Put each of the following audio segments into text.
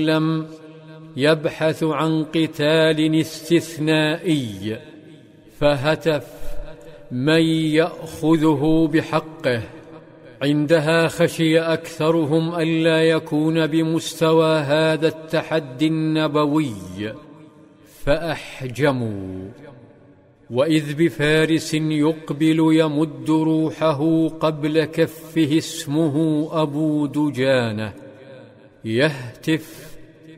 وسلم يبحث عن قتال استثنائي، فهتف: من يأخذه بحقه؟ عندها خشي أكثرهم ألا يكون بمستوى هذا التحدي النبوي فأحجموا. وإذ بفارس يقبل يمد روحه قبل كفه اسمه أبو دجانة يهتف: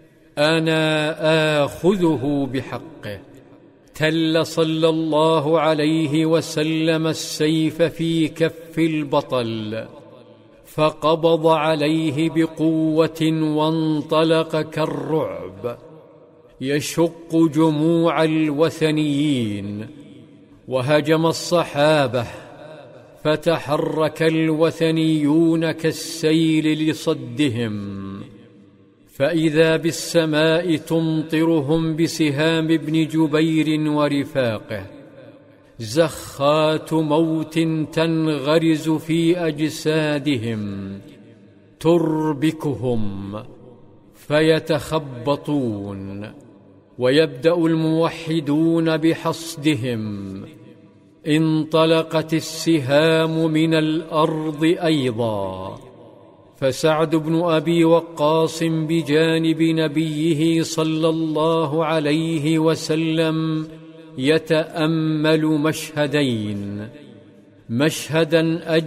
أنا آخذه بحقه. تل صلى الله عليه وسلم السيف في كف البطل، فقبض عليه بقوة وانطلق كالرعب يشق جموع الوثنيين، وهجم الصحابة، فتحرك الوثنيون كالسيل لصدهم، فإذا بالسماء تمطرهم بسهام ابن جبير ورفاقه، زخات موت تنغرز في أجسادهم تربكهم فيتخبطون، ويبدأ الموحدون بحصدهم. انطلقت السهام من الأرض أيضا، فسعد بن أبي وقاص بجانب نبيه صلى الله عليه وسلم يتأمل مشهدين: مشهدا